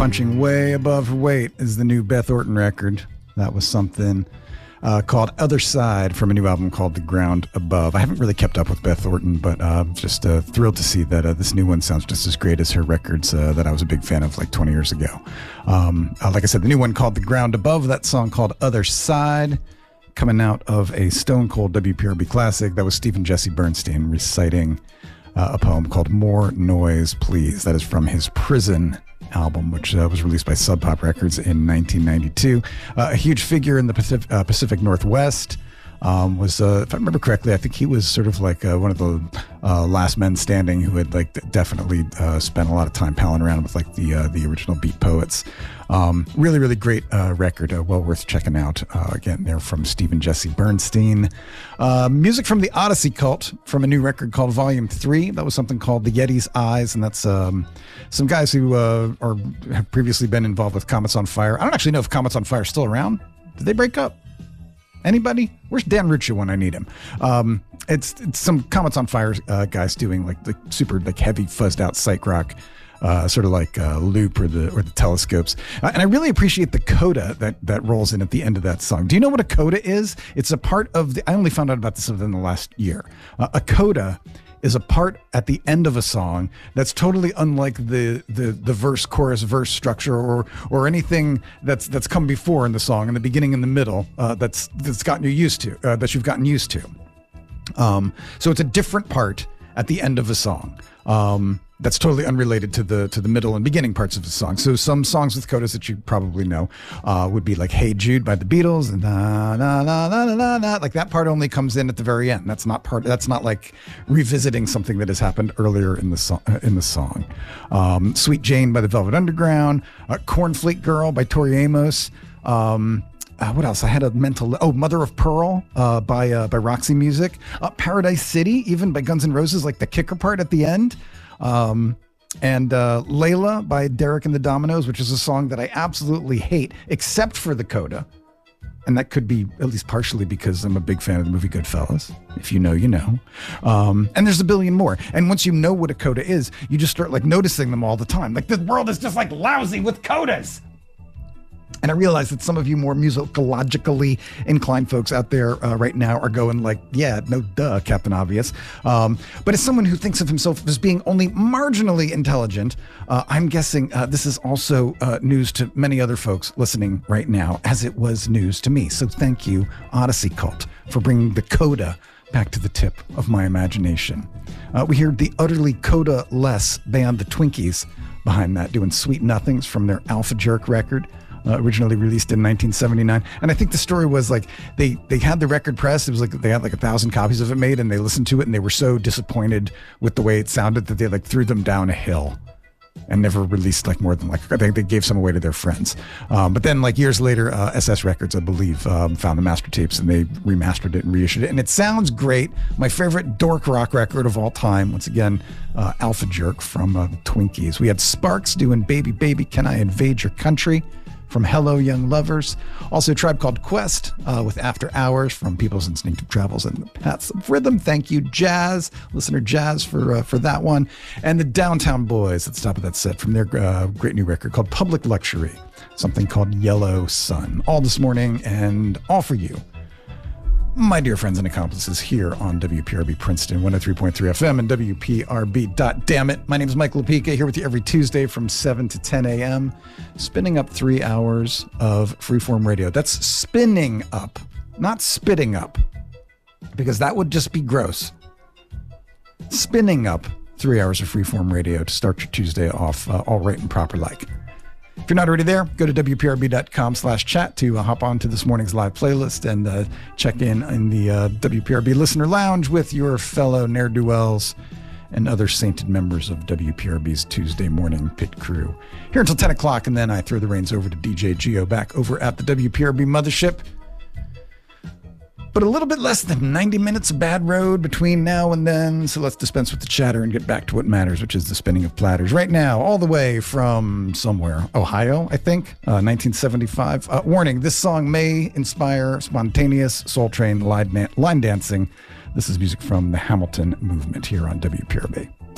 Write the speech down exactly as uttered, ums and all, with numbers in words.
punching way above her weight is the new Beth Orton record. That was something uh, called Other Side from a new album called The Ground Above. I haven't really kept up with Beth Orton, but uh, just uh, thrilled to see that uh, this new one sounds just as great as her records uh, that I was a big fan of like twenty years ago. Um, uh, like I said, the new one called The Ground Above, that song called Other Side, coming out of a Stone Cold W P R B classic. That was Stephen Jesse Bernstein reciting uh, a poem called More Noise, Please. That is from his Prison album, which uh, was released by Sub Pop Records in nineteen ninety-two. Uh, a huge figure in the Pacific, uh, Pacific Northwest. Um, was, uh, if I remember correctly, I think he was sort of like uh, one of the uh, last men standing who had like definitely uh, spent a lot of time palling around with like the uh, the original Beat Poets. Um, really, really great uh, record, uh, well worth checking out. Uh, again, they're from Stephen Jesse Bernstein. Uh, music from the Odyssey Cult from a new record called Volume three. That was something called The Yeti's Eyes, and that's um, some guys who uh, are have previously been involved with Comets on Fire. I don't actually know if Comets on Fire is still around. Did they break up? Anybody? Where's Dan Ruccia when I need him? Um, it's, it's some Comets on Fire uh, guys doing like the super like heavy fuzzed out psych rock, uh, sort of like uh, Loop or the or the Telescopes. Uh, and I really appreciate the coda that that rolls in at the end of that song. Do you know what a coda is? It's a part of the. I only found out about this within the last year. Uh, a coda is a part at the end of a song that's totally unlike the the the verse chorus verse structure or or anything that's that's come before in the song, in the beginning and the middle, uh, that's that's gotten you used to uh, that you've gotten used to. Um, so it's a different part at the end of a song. Um, that's totally unrelated to the to the middle and beginning parts of the song. So some songs with codas that you probably know uh, would be like "Hey Jude" by the Beatles, and na na na na na na. Like that part only comes in at the very end. That's not part. That's not like revisiting something that has happened earlier in the song. In the song, um, "Sweet Jane" by the Velvet Underground, uh, "Cornflake Girl" by Tori Amos. Um, Uh, what else? I had a mental. Oh, "Mother of Pearl" uh, by uh, by Roxy Music. Uh, "Paradise City" even by Guns N' Roses, like the kicker part at the end. Um, and uh, "Layla" by Derek and the Dominoes, which is a song that I absolutely hate, except for the coda. And that could be at least partially because I'm a big fan of the movie Goodfellas. If you know, you know. Um, and there's a billion more. And once you know what a coda is, you just start like noticing them all the time. Like the world is just like lousy with codas. And I realize that some of you more musicologically inclined folks out there uh, right now are going like, yeah, no duh, Captain Obvious. Um, but as someone who thinks of himself as being only marginally intelligent, uh, I'm guessing uh, this is also uh, news to many other folks listening right now, as it was news to me. So thank you, Odyssey Cult, for bringing the coda back to the tip of my imagination. Uh, we hear the utterly coda-less band, the Twinkies, behind that, doing Sweet Nothings from their Alpha Jerk record. Uh, originally released in nineteen seventy-nine. And I think the story was like they they had the record pressed. It was like they had like a thousand copies of it made, and they listened to it and they were so disappointed with the way it sounded that they like threw them down a hill and never released like more than like, I think they gave some away to their friends. Um, but then like years later, uh, S S Records, I believe, um, found the master tapes and they remastered it and reissued it. And it sounds great. My favorite dork rock record of all time. Once again, uh, Alpha Jerk from uh, the Twinkies. We had Sparks doing Baby Baby, Can I Invade Your Country? From Hello Young Lovers. Also a Tribe Called Quest uh, with After Hours from People's Instinctive Travels and the Paths of Rhythm. Thank you, Jazz, listener Jazz, for uh, for that one. And the Downtown Boys at the top of that set from their uh, great new record called Public Luxury, something called Yellow Sun. All this morning and all for you, my dear friends and accomplices, here on W P R B Princeton one oh three point three F M and W P R B dot damn it. My name is Michael Lepika, here with you every Tuesday from seven to ten a.m., spinning up three hours of freeform radio. That's spinning up, not spitting up, because that would just be gross. Spinning up three hours of freeform radio to start your Tuesday off uh, all right and proper like. If you're not already there, go to W P R B dot com slash chat to uh, hop on to this morning's live playlist and uh, check in in the uh, W P R B Listener Lounge with your fellow ne'er-do-wells and other sainted members of W P R B's Tuesday morning pit crew. Here until ten o'clock, and then I throw the reins over to D J Geo back over at the W P R B Mothership. But a little bit less than ninety minutes of bad road between now and then, so let's dispense with the chatter and get back to what matters, which is the spinning of platters. Right now, all the way from somewhere, Ohio, I think, uh, nineteen seventy-five. Uh, warning, this song may inspire spontaneous Soul Train line, line dancing. This is music from the Hamilton Movement here on W P R B.